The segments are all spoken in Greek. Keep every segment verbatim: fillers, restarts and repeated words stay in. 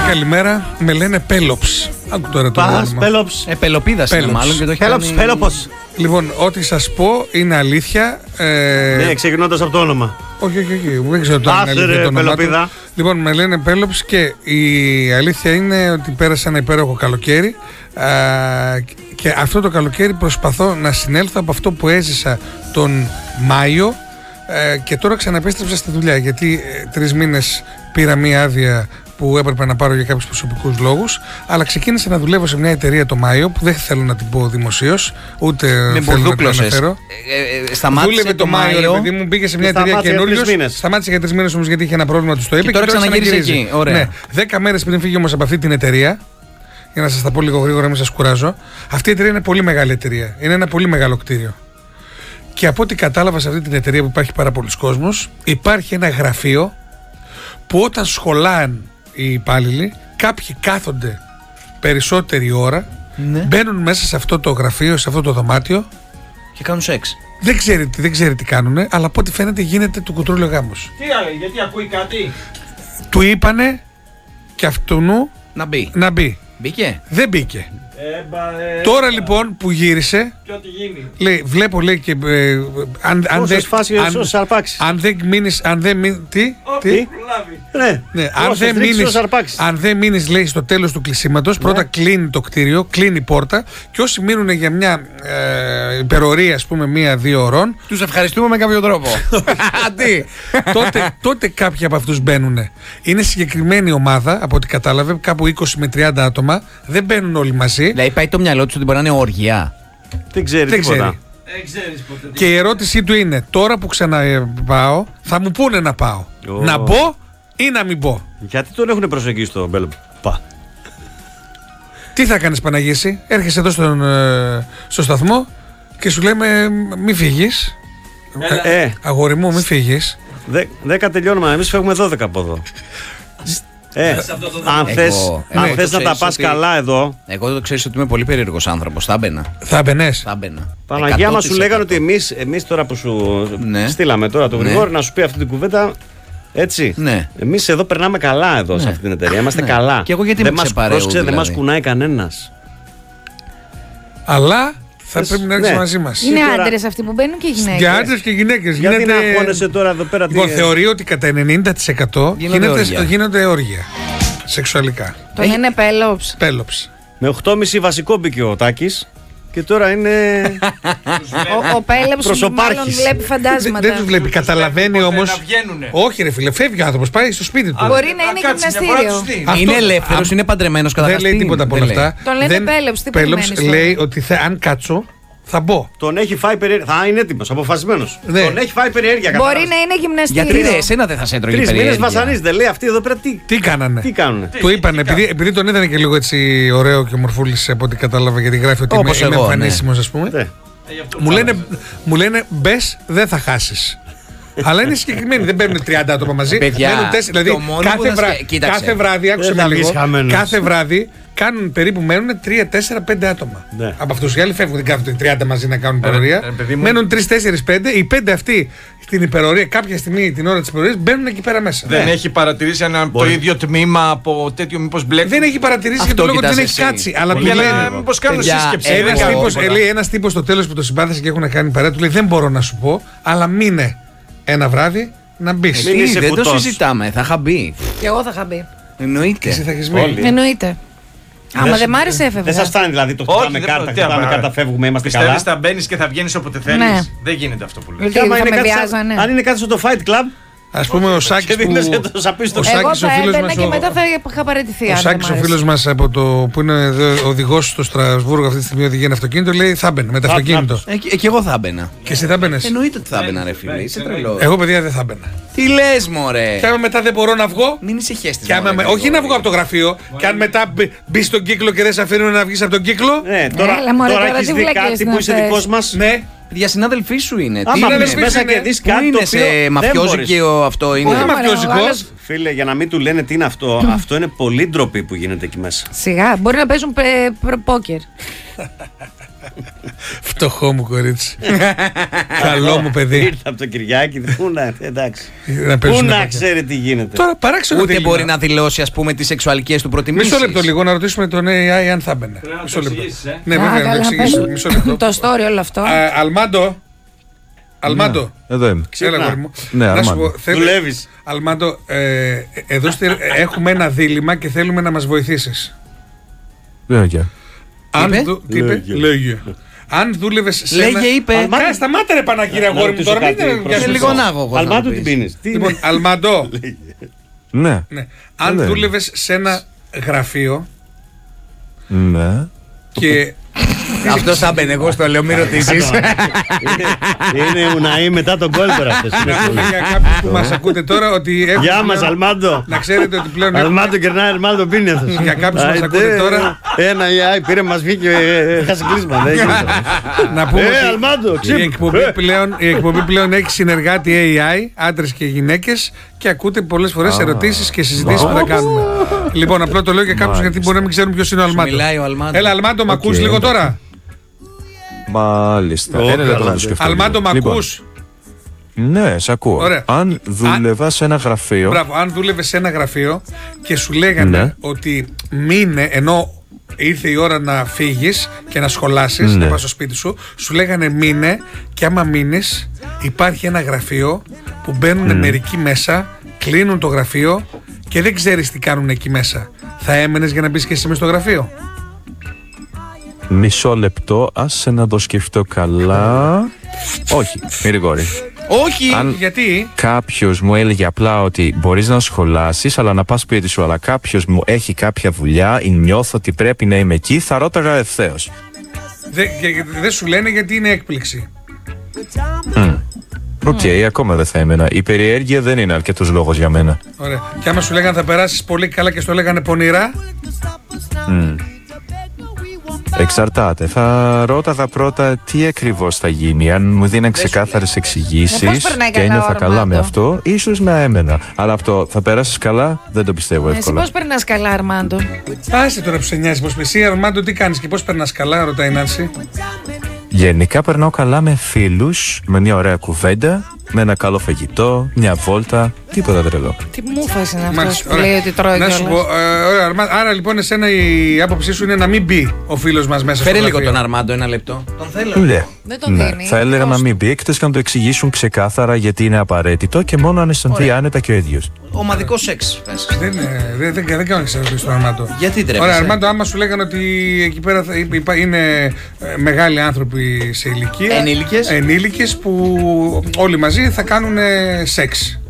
καλημέρα. Με λένε Πέλοψ. Άκου τώρα το Πας, Πέλοψ. Ε, Πελοπίδας είναι μάλλον και το έχει Πέλοψ, κάνει... Πέλοπος. Λοιπόν, ό,τι σας πω είναι αλήθεια. Ε... Ναι, ξεκινώντας από το όνομα. Όχι, όχι, όχι. Δεν ξέρω το Άσε, ρε, το όνομά του. Πελοπίδα. Λοιπόν, με λένε Πέλοψ και η αλήθεια είναι ότι πέρασα ένα υπέροχο καλοκαίρι. Α, και αυτό το καλοκαίρι προσπαθώ να συνέλθω από αυτό που έζησα τον Μάιο. Ε, και τώρα ξαναεπέστρεψα στη δουλειά γιατί ε, τρεις μήνες πήρα μία άδεια που έπρεπε να πάρω για κάποιους προσωπικούς λόγους, αλλά ξεκίνησα να δουλεύω σε μια εταιρεία το Μάιο που δεν θέλω να την πω δημοσίως, ούτε Με θέλω να την μπουρδούκλωσες. αναφέρω. Ε, ε, σταμάτησε Δούλευε το Μάιο, ρε παιδί μου, μπήκε σε μια Και εταιρεία σταμάτησε για καινούριος. τρεις μήνες. Σταμάτησε για τρεις μήνες όμως γιατί είχε ένα πρόβλημα, του το είπε. Και τώρα ξαναγύρισε ξαναγυρίζει. εκεί. Ωραία. Ναι, δέκα μέρες πριν φύγει όμως από αυτή την εταιρεία, για να σας τα πω λίγο γρήγορα, μην σας κουράζω. Αυτή η εταιρεία είναι πολύ μεγάλη εταιρεία. Είναι ένα πολύ μεγάλο κτίριο. Και από ό,τι κατάλαβα σε αυτή την εταιρεία που υπάρχει πάρα πολλοί κόσμος, υπάρχει ένα γραφείο που όταν σχολάνε οι υπάλληλοι, κάποιοι κάθονται περισσότερη ώρα, Ναι. μπαίνουν μέσα σε αυτό το γραφείο, σε αυτό το δωμάτιο. Και κάνουν σεξ. Δεν ξέρει, τι- δεν ξέρει τι κάνουν, αλλά από ό,τι φαίνεται γίνεται του κουτρούλιο γάμος. Τι άλλο, γιατί ακούει κάτι. Του είπανε και αυτού Να μπει. να μπει. Μπήκε. Δεν μπήκε. Έμπα, ε, Τώρα λοιπόν που γύρισε, και ό,τι γίνει. λέει, βλέπω λέει και ε, αν, αν, Όσες δεν, φάσεις, αν, όσες αρπάξεις. αν δεν μείνεις, αν δεν μείνεις, τι, τι, Προλάβει. Ναι, ναι, αν, όσες δεν ρίξεις, μείνεις, όσες αρπάξεις. αν δεν μείνεις λέει στο τέλος του κλεισίματος, πρώτα κλείνει το κτίριο, κλείνει η πόρτα και όσοι μείνουν για μια ε, υπερορία ας πούμε μία-δύο ωρών, Τους ευχαριστούμε με κάποιο τρόπο. Τι. τότε, τότε κάποιοι από αυτούς μπαίνουν. Είναι συγκεκριμένη ομάδα, από ό,τι κατάλαβε, κάπου είκοσι με τριάντα άτομα, δεν μπαίνουν όλοι μαζί. Δηλαδή πάει το μυαλό του ότι μπορεί να είναι όργια. Δεν ξέρει Δεν τίποτα. ξέρει. Δεν ξέρεις ποτέ τι. Και η ερώτησή του είναι, τώρα που ξαναπάω, θα μου πούνε να πάω. Ω. Να μπω ή να μην μπω. Γιατί τον έχουν προσεγγίσει τον Μπέλοπ. Πα. Τι θα κάνεις Παναγίση, έρχεσαι εδώ στον, ε, στο σταθμό και σου λέμε μη φύγεις. Έλα. Ε, Αγόρι μου, μη φύγεις. δε- δέκα τελειώνουμε. Εμείς φεύγουμε δώδεκα από εδώ. Ε, αυτό το αν Εγώ- θες, εγώ αν το θες να τα ξέρεις πας ότι- καλά εδώ, Εγώ το ξέρεις ότι είμαι πολύ περίεργος άνθρωπος. Θα έμπαινα. Θα έμπαινες. Θα έμπαινα. Παναγία μας σου λέγανε εκατό ότι εμείς, εμείς τώρα που σου Ναι. στείλαμε τώρα τον Ναι. Γρηγόρη να σου πει αυτή την κουβέντα, έτσι. Ναι. Εμείς εδώ περνάμε καλά εδώ σε Ναι. αυτή την εταιρεία. Είμαστε Ναι. καλά. Και εγώ γιατί δεν με μας, ξεπαρέω, πρόσεξε, δεν δηλαδή. μας κουνάει κανένας. Αλλά θα Θες- πρέπει να έρθεις ναι. μαζί μας. Είναι τώρα- άντρες αυτοί που μπαίνουν και γυναίκες. Για άντρες και γυναίκες. Γιατί γίνεται... να αγχώνεσαι τώρα εδώ πέρα. τι- Λοιπόν, θεωρεί ότι κατά ενενήντα τοις εκατό Γίνονται γίνεται- όργια. γίνονται όργια. Σεξουαλικά. Το λένε Πέλοψ. Πέλοψ. Με οκτώ και μισή βασικό μπήκε ο Τάκης και τώρα είναι. Ο, ο Πέλοψ Προσωπάρχης. μάλλον βλέπει Δεν, φαντάσματα. δεν τους βλέπει, καταλαβαίνει Ποτέ όμως. να βγαίνουνε. Όχι, ρε φίλε, φεύγει ο άνθρωπος, πάει στο σπίτι του. Μπορεί να είναι κάτσει μια γυμναστήριο. φορά τους δει. Αυτό- Είναι ελεύθερος, α- είναι παντρεμένος κατά Δεν λέει τίποτα από όλα αυτά. Τον λένε Δεν- Πέλοψ, τι Πέλοψ περιμένεις τώρα? λέει ότι θε- αν κάτσω θα μπω. Τον έχει φάει περιέργεια. Θα είναι έτοιμος, αποφασισμένος. Ναι. Τον έχει φάει περιέργεια. Μπορεί να είναι γυμναστήριο. Γιατί ρε, εσένα δεν θα σε έτρωγε Τρει μήνε περιέργεια. βασανίζεται. Λέει αυτή εδώ πέρα τι, Τι κάνανε. τι κάνουνε. Του είπαν, επειδή, επειδή τον είδανε και λίγο έτσι ωραίο και ομορφούλης από ό,τι κατάλαβα, γιατί γράφει ότι είμαι, Όπως είμαι εγώ, ναι. εμφανίσιμος, ας πούμε. Ναι. Ε, γι' αυτό Μου το λένε, φάβασα. μου λένε μπες, δεν θα χάσεις. Αλλά είναι συγκεκριμένοι, δεν παίρνουν τριάντα άτομα μαζί. Παιδιά, μένουν τέσσερα, δηλαδή το μόνο που κάθε, θα βρά- σκε- κοίταξε. κάθε βράδυ, άκουσε Δεν με θα λίγο, βγεις χαμένος. κάθε βράδυ κάνουν περίπου, μένουν τρία, τέσσερα, πέντε άτομα. Ναι. Από αυτούς οι άλλοι φεύγουν, δεν κάθονται τριάντα μαζί να κάνουν υπερορία. ρε, παιδί μου. Μένουν τρία, τέσσερα, πέντε. Οι πέντε αυτοί στην υπερορία, κάποια στιγμή την ώρα της υπερορίας, μπαίνουν εκεί πέρα μέσα. Δεν Ναι. έχει παρατηρήσει ένα, το Μπορεί. ίδιο τμήμα από τέτοιο μήπως μπλέκουν. Δεν έχει παρατηρήσει για Αυτό το λόγο ότι δεν κοιτάς έχει εσύ. κάτσει. Αλλά του Για λένε. να μήπως κάνουν Παιδιά, σύσκεψη. ένα δεν Ένας κάνω τύπος, τίποτα. λέει, ένας τύπος στο τέλος που το συμπάθησε και έχουν κάνει παρέα, του λέει δεν μπορώ να σου πω, αλλά μείνε ένα βράδυ να μπεις. Μην Τι, είσαι δεν το κουτός. συζητάμε, θα είχα μπει. Και εγώ θα είχα μπει. Και Εννοείται. εσύ θα έχεις μείνει. Όλοι. Εννοείται. Άμα δεν μ' άρεσε, Δεν έφευγα. σα φτάνει δηλαδή το Όχι, χτυπάμε δεν κάρτα, προ- τι χτυπάμε απα- κάρτα, φεύγουμε, είμαστε καλά. Πιστεύεις θα μπαίνεις και θα βγαίνεις όποτε θέλεις. Ναι. Δεν γίνεται αυτό που λες. Γιατί Και άμα θα είναι με κάτι σαν- βιάζανε. Αν είναι κάτι στο Fight Club, Ας πούμε ο Σάκης και που. δίνεσαι το σαπίστο. ο Σάκης, Εγώ ο θα φίλος έμπαινα μας, και ο- μετά θα είχα παραιτηθεί. Ο αν δεν Σάκης, μ' ο άρεσε. φίλος μας από το, που είναι ο οδηγός στο Στρασβούργο αυτή τη στιγμή οδηγεί ένα αυτοκίνητο, λέει θα μπαινε με το Θα- αυτοκίνητο. θα- Ε, και και εγώ θα έμπαινα. Και εσύ θα μπαινες. Εννοείται ότι θα έμπαινα, ρε φίλε. Είσαι τρελό. Εγώ παιδιά δεν θα μπαινα. Τι λες, μωρέ. Και άμα μετά δεν μπορώ να βγω. Μην είσαι χέστης. Και άμα, μωρέ, όχι να Γρηγόρη. βγω από το γραφείο, και αν μετά μπει- μπει στον κύκλο και δεν σε αφήνουν να βγεις από τον κύκλο. Ναι, τώρα, Έλα, μωρέ, τώρα τώρα έχεις τι δει βλακίες κάτι να που είσαι θες. δικός μας. Ναι, Παιδιά, συνάδελφοί σου είναι. Άμα είναι, μπεις ρε, μέσα είναι. και δεις Πού κάτι το είναι, οποίο σε δεν μπορείς. μαφιόζικο αυτό είναι. όχι Άμα, ρε, ο μαφιόζικο. άλλος- Φίλε, για να μην του λένε τι είναι αυτό, αυτό είναι πολύ ντροπή που γίνεται εκεί μέσα. Σιγά, μπορεί να παίζουν πε- προ- πόκερ. Φτωχό μου κορίτσι. Καλό μου παιδί. Ήρθε από το Κυριάκι. Πού να, εντάξει. Να Πού παίζουν να πακιά. ξέρει τι γίνεται. Τώρα παράξενο Ούτε δίλημμα. μπορεί να δηλώσει, ας πούμε, τις σεξουαλικές του προτιμήσεις. Μισό λεπτό λίγο να ρωτήσουμε τον έι άι αν θα μπαινε. Πρέπει να Μισό το λεπτό. εξηγήσεις, ε. Ναι, Α, βέβαια, να το καλά, εξηγήσω. πες. Μισό λεπτό. Το story όλο αυτό. Α, Αλμάντο. Αλμάντο. Εδώ είμαι. Έλα, αγόρι μου. Ναι, Να σου Αρμάντο. πω, θέλει- Δουλεύεις. Αλμάντο, ε, εδώ στη- έχουμε ένα δίλημμα και θέλουμε να μας βοηθήσεις. Λέγε. Αν Είπε? δου- τι είπε? Λέγε. Λέγε. Αν δούλευες σε Λέγε, ένα... είπε. Κάνε, σταμάτα ρε Παναγύρι αγόρι μου ρωτήσω τώρα, μην κάτι, είναι πρόσεχε. Είναι λίγο νάγο. Αλμάτου την πίνεις. Τι Λοιπόν, είναι. Αλμαντό, Ναι. ναι. αν λέει. δούλευες σε ένα γραφείο Ναι. και Αυτό θα μπαινε, εγώ στο λέω, μην ρωτήσεις. Είναι- Είναι Ουναή μετά τον κόλ τώρα αυτός. να πούμε για κάποιους που μας ακούτε τώρα ότι έχουμε Γεια μας πλέον- Αλμάντο. να ξέρετε ότι πλέον έχουμε- Αλμάντο κερνάει, Αλμάντο πίνει αυτός. Για κάποιους που μας Άιντε, ακούτε τώρα. Ένα η άι πήρε μας βγήκε ε, χάσε κλείσμα. δεν γίνεται. να πούμε Ε, ότι Αλμάντο, η ξύπνη. εκπομπή, πλέον, η εκπομπή πλέον έχει συνεργάτη έι άι, άντρες και γυναίκες, και ακούτε πολλές φορές ερωτήσεις και συζητήσεις που θα κάνουμε. Λοιπόν, απλό το λέω για κάποιους γιατί μπορεί να μην ξέρουν ποιος είναι ο Αλμάντο. μιλάει ο Αλμάντο. Έλα, Αλμάντο, μ' ακούς Οκ. λίγο τώρα? Μάλιστα. Ω, Ένα λεπτό καλά. να το σκεφτώ. Αλμάντο, λίγο. μ' Λοιπόν, ακούς? Ναι, σε ακούω. Ωραία. Αν δούλευα σε ένα γραφείο. Μπράβο, αν δούλευε σε ένα γραφείο και σου λέγανε Ναι. ότι μείνε, ενώ ήρθε η ώρα να φύγεις και να σχολάσεις, Ναι. να πας στο σπίτι σου, σου λέγανε μείνε, και άμα μείνεις υπάρχει ένα γραφείο που μπαίνουν μερικοί μέσα, κλείνουν το γραφείο και δεν ξέρεις τι κάνουν εκεί μέσα. Θα έμενες για να μπεις και εσύ μες στο γραφείο? Μισό λεπτό, άσε να το σκεφτώ καλά. Όχι, μη ρηγόρη. Όχι! Αν Γιατί? κάποιο μου έλεγε απλά ότι μπορείς να σχολάσεις, αλλά να πας σπίτι σου, αλλά κάποιο μου έχει κάποια δουλειά ή νιώθω ότι πρέπει να είμαι εκεί, θα ρώταγα ευθέως. δεν δε σου λένε γιατί είναι έκπληξη. Οκ, ακόμα δεν θα έμενα. Η περιέργεια δεν είναι αρκετός λόγος για μένα. Ωραία. Και άμα σου λέγανε θα περάσεις πολύ καλά και στο λέγανε πονηρά, Εξαρτάται. Θα ρώταγα πρώτα τι ακριβώς θα γίνει. Αν μου δίναν ξεκάθαρες Ε, εξηγήσεις πώς περνάει και καλά ένιωθα ο καλά με Αρμάντο? αυτό, ίσως να έμενα. Αλλά αυτό θα περάσεις καλά, δεν το πιστεύω Εσύ εύκολα. πώς περνάς καλά, Αρμάντο? άσε τώρα που σε νοιάζει πως εσύ, Αρμάντο, τι κάνεις και πώς περνάς καλά, ρωτάει η Νάνση. Γενικά περνάω καλά με φίλους, με μια ωραία κουβέντα, με ένα καλό φαγητό, μια βόλτα, τίποτα τρελό. Τι μούφας είναι αυτός Μάλιστα, που ωραία. λέει ότι τρώει Να σου κιόλας? πω, ε, ωραία, Αρμά- άρα λοιπόν εσένα η άποψή σου είναι να μην μπει ο φίλος μας μέσα Φέρε στο λίγο γραφείο. τον Αρμάντο, ένα λεπτό. Τον θέλω. Ναι. Δεν τον Ναι. δίνει. Θα έλεγα να Δώσ' μην μπει, εκτός και να το εξηγήσουν ξεκάθαρα γιατί είναι απαραίτητο και μόνο αν αισθανθεί άνετα και ο ίδιος. Ομαδικό σεξ. πες. Δεν, ε, δεν, δεν, δεν κάνω να ξέρω στον Αρμάντο. Γιατί τρέπεσαι? Ωραία, Αρμάντο, άμα σου λέγανε ότι εκεί πέρα θα, υπά- είναι ε, μεγάλοι άνθρωποι σε ηλικία. Ενήλικες. Ενήλικες που όλοι μαζί θα κάνουν ε, σεξ.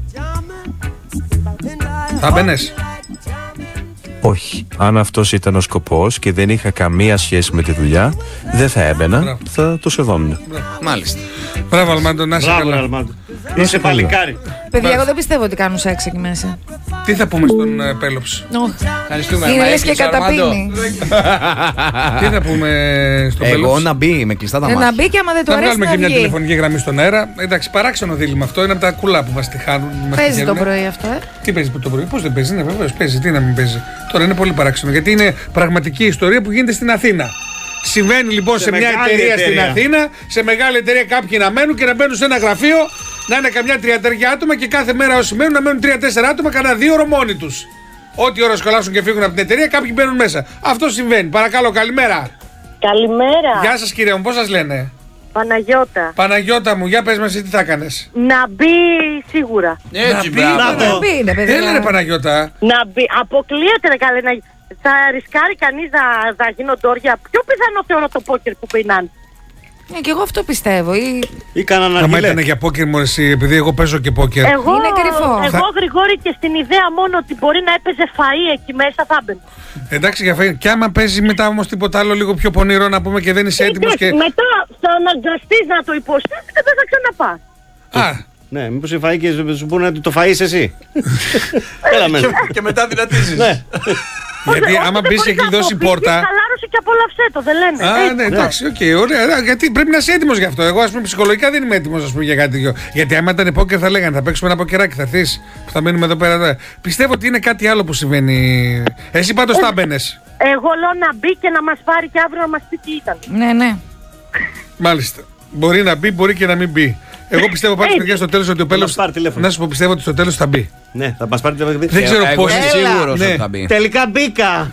Θα μπαίνες? Όχι. Αν αυτός ήταν ο σκοπός και δεν είχα καμία σχέση με τη δουλειά, δεν θα έμπαινα, Μπράβο. θα το σεβόμουν. Μάλιστα. Μπράβο, Αρμάντο, να είσαι Μπράβο, καλά. Αλμάντο. Είσαι καλά. παλικάρι. Παιδιά, εγώ δεν πιστεύω ότι κάνουν σεξ εκεί μέσα. Τι θα πούμε στον ε, Πέλοψ? Όχι. Ευχαριστούμε. Είναι Μα λες και έκλεισε ο Αρμάντο. καταπίνει. Τι θα πούμε στον Εγώ Πέλοψ? να μπει με κλειστά τα Ε, Να μάτια. μπει και άμα δεν του Να αρέσει βγάλουμε να και μια βγει. τηλεφωνική γραμμή στον αέρα. Εντάξει, παράξενο δίλημμα αυτό. Είναι από τα κουλά που μας τυχάνουν. μας Παίζει το τυχαίνουνε. πρωί αυτό, ε. Τι παίζει το πρωί, πώς δεν παίζει, ναι, βεβαίως παίζει, τι να μην παίζει. Τώρα είναι πολύ παράξενο γιατί είναι πραγματική ιστορία που γίνεται στην Αθήνα. Συμβαίνει λοιπόν σε, Σε μια μεγάλη εταιρεία, εταιρεία. στην Αθήνα, σε μεγάλη εταιρεία κάποιοι να μένουν και να μπαίνουν σε ένα γραφείο, να είναι καμιά τριανταριά άτομα και κάθε μέρα όσοι μένουν να μένουν τρία-τέσσερα άτομα κανένα δύο ώρο μόνοι του. Ό,τι ώρα σχολάσουν και φύγουν από την εταιρεία, κάποιοι μπαίνουν μέσα. Αυτό συμβαίνει. Παρακαλώ, καλημέρα. Καλημέρα. Γεια σας κύριε μου, πώς σας λένε? Παναγιώτα. Παναγιώτα μου, για πες μας εσύ τι θα έκανες. Να μπει σίγουρα. Έτσι, Να μπει, μπράβο. να Να μπει, είναι παιδιά. Έλα ρε Παναγιώτα. Να μπει. Αποκλείεται ρε καλέ. Να... Θα ρισκάρει κανείς να, να γίνονται όρια. Πιο πιθανό θεωρώ το πόκερ που πεινάνε. Ε, και εγώ αυτό πιστεύω. Ή... Ή κανέναν Άμα αργυλέ. ήταν για πόκερ μου εσύ, επειδή εγώ παίζω και πόκερ. Εγώ, Είναι κρυφό. εγώ Γρηγόρη και στην ιδέα μόνο ότι μπορεί να έπαιζε φαΐ εκεί μέσα θα μπαινε. Εντάξει, για φαίνεται. Και άμα παίζει μετά όμως τίποτα άλλο λίγο πιο πονηρό να πούμε και δεν είσαι έτοιμος και. Μετά θα αναγκαστείς να το υποστήσεις και δεν θα ξαναπάς. Α, Ναι, μήπως οι φαΐ και σου πούνε ότι το φαΐς εσύ. Έλα μέσα. Και μετά δυνατίζεις. Ναι. γιατί άμα μπει και κλειδώσει η πόρτα. Χαλάρωσε και απόλαυσέ το, δεν λένε. Α, Έτσι. ναι, εντάξει, οκ, ωραία. Γιατί πρέπει να είσαι έτοιμο γι' αυτό. Εγώ, α πούμε, ψυχολογικά δεν είμαι έτοιμο για κάτι τέτοιο. Γιατί άμα ήταν πόκερ θα λέγανε θα παίξουμε ένα ποκεράκι, θα έρθει που θα μείνουμε εδώ πέρα. Τώρα. Πιστεύω ότι είναι κάτι άλλο που συμβαίνει. Εσύ πάντως θα μπαίνες. Εγώ λέω να μπει και να μας πάρει και αύριο να μας πει τι ήταν. Ναι, ναι. Μάλιστα. Μπορεί να μπει, μπορεί και να μην μπει. Εγώ πιστεύω πάντως, Έτσι. παιδιά, στο τέλος ότι ο μας Πέλος. πάρει τηλέφωνο. Να σου πω, πιστεύω ότι στο τέλος θα μπει. Ναι, θα μας πάρει τηλέφωνο. Δεν ξέρω Εγώ πώς. είμαι Έλα. σίγουρος Ναι. ότι θα μπει. Τελικά μπήκα!